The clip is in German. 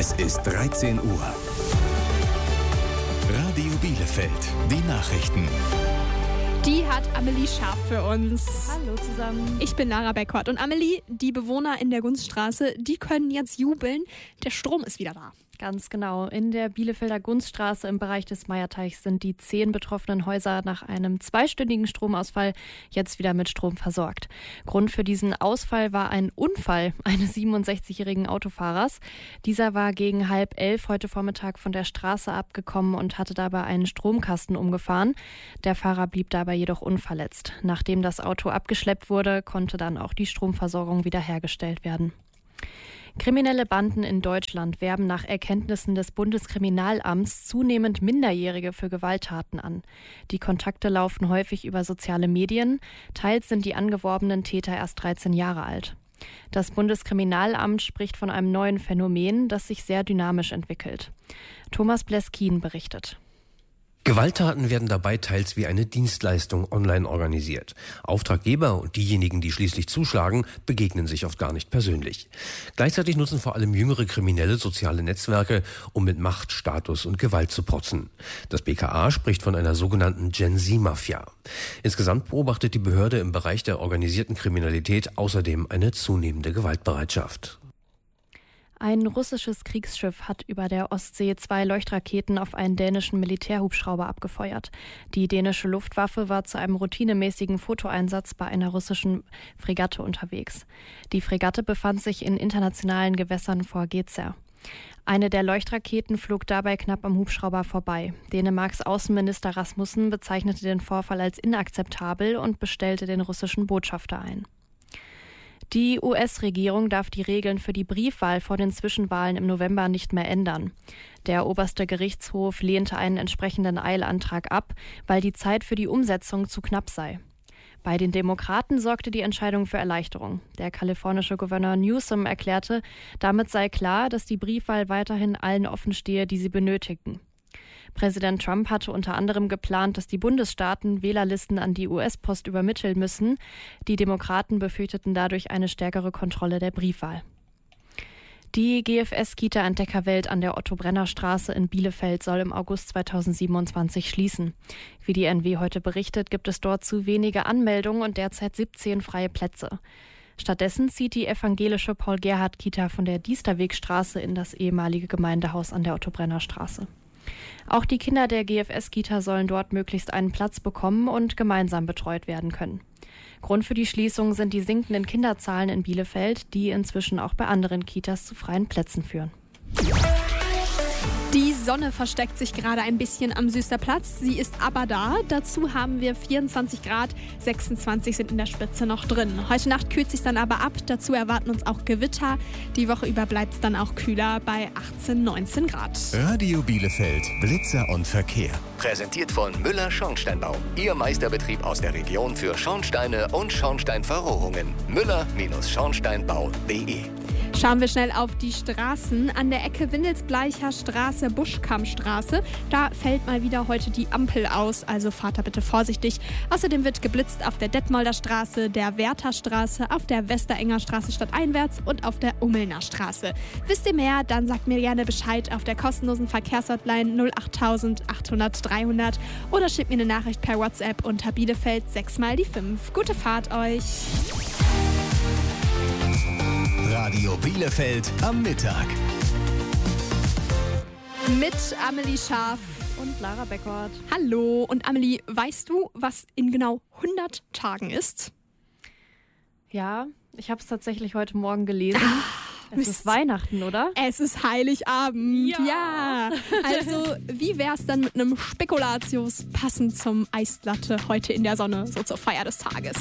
Es ist 13 Uhr. Radio Bielefeld, die Nachrichten. Die hat Amelie Scharf für uns. Hallo zusammen. Ich bin Lara Beckert und Amelie, die Bewohner in der Gunststraße, die können jetzt jubeln. Der Strom ist wieder da. Ganz genau. In der Bielefelder Gunststraße im Bereich des Meierteichs sind die 10 betroffenen Häuser nach einem 2-stündigen Stromausfall jetzt wieder mit Strom versorgt. Grund für diesen Ausfall war ein Unfall eines 67-jährigen Autofahrers. Dieser war gegen 10:30 heute Vormittag von der Straße abgekommen und hatte dabei einen Stromkasten umgefahren. Der Fahrer blieb dabei jedoch unverletzt. Nachdem das Auto abgeschleppt wurde, konnte dann auch die Stromversorgung wiederhergestellt werden. Kriminelle Banden in Deutschland werben nach Erkenntnissen des Bundeskriminalamts zunehmend Minderjährige für Gewalttaten an. Die Kontakte laufen häufig über soziale Medien. Teils sind die angeworbenen Täter erst 13 Jahre alt. Das Bundeskriminalamt spricht von einem neuen Phänomen, das sich sehr dynamisch entwickelt. Thomas Bleskin berichtet. Gewalttaten werden dabei teils wie eine Dienstleistung online organisiert. Auftraggeber und diejenigen, die schließlich zuschlagen, begegnen sich oft gar nicht persönlich. Gleichzeitig nutzen vor allem jüngere Kriminelle soziale Netzwerke, um mit Macht, Status und Gewalt zu protzen. Das BKA spricht von einer sogenannten Gen-Z-Mafia. Insgesamt beobachtet die Behörde im Bereich der organisierten Kriminalität außerdem eine zunehmende Gewaltbereitschaft. Ein russisches Kriegsschiff hat über der Ostsee 2 Leuchtraketen auf einen dänischen Militärhubschrauber abgefeuert. Die dänische Luftwaffe war zu einem routinemäßigen Fotoeinsatz bei einer russischen Fregatte unterwegs. Die Fregatte befand sich in internationalen Gewässern vor Gezer. Eine der Leuchtraketen flog dabei knapp am Hubschrauber vorbei. Dänemarks Außenminister Rasmussen bezeichnete den Vorfall als inakzeptabel und bestellte den russischen Botschafter ein. Die US-Regierung darf die Regeln für die Briefwahl vor den Zwischenwahlen im November nicht mehr ändern. Der oberste Gerichtshof lehnte einen entsprechenden Eilantrag ab, weil die Zeit für die Umsetzung zu knapp sei. Bei den Demokraten sorgte die Entscheidung für Erleichterung. Der kalifornische Gouverneur Newsom erklärte, damit sei klar, dass die Briefwahl weiterhin allen offen stehe, die sie benötigten. Präsident Trump hatte unter anderem geplant, dass die Bundesstaaten Wählerlisten an die US-Post übermitteln müssen. Die Demokraten befürchteten dadurch eine stärkere Kontrolle der Briefwahl. Die GFS-Kita Entdeckerwelt an der Otto-Brenner-Straße in Bielefeld soll im August 2027 schließen. Wie die NW heute berichtet, gibt es dort zu wenige Anmeldungen und derzeit 17 freie Plätze. Stattdessen zieht die evangelische Paul-Gerhardt-Kita von der Diesterwegstraße in das ehemalige Gemeindehaus an der Otto-Brenner-Straße. Auch die Kinder der GFS-Kita sollen dort möglichst einen Platz bekommen und gemeinsam betreut werden können. Grund für die Schließung sind die sinkenden Kinderzahlen in Bielefeld, die inzwischen auch bei anderen Kitas zu freien Plätzen führen. Die Sonne versteckt sich gerade ein bisschen am Süsterplatz. Sie ist aber da. Dazu haben wir 24 Grad, 26 sind in der Spitze noch drin. Heute Nacht kühlt sich dann aber ab. Dazu erwarten uns auch Gewitter. Die Woche über bleibt es dann auch kühler bei 18, 19 Grad. Radio Bielefeld, Blitzer und Verkehr. Präsentiert von Müller Schornsteinbau. Ihr Meisterbetrieb aus der Region für Schornsteine und Schornsteinverrohrungen. Müller-Schornsteinbau.de. Schauen wir schnell auf die Straßen. An der Ecke Windelsbleicher Straße, Buschkammstraße. Da fällt mal wieder heute die Ampel aus, also fahrt da bitte vorsichtig. Außerdem wird geblitzt auf der Detmolder Straße, der Wertherstraße, auf der Westerenger Straße stadteinwärts und auf der Ummelner Straße. Wisst ihr mehr? Dann sagt mir gerne Bescheid auf der kostenlosen Verkehrshotline 08000 800 300 oder schickt mir eine Nachricht per WhatsApp unter Bielefeld 6x5. Gute Fahrt euch! Radio Bielefeld am Mittag. Mit Amelie Scharf Und Lara Beckert. Hallo. Und Amelie, weißt du, was in genau 100 Tagen ist? Ja, ich habe es tatsächlich heute Morgen gelesen. Es ist Weihnachten, oder? Es ist Heiligabend. Ja. Also, wie wär's dann mit einem Spekulatius passend zum Eislatte heute in der Sonne, so zur Feier des Tages?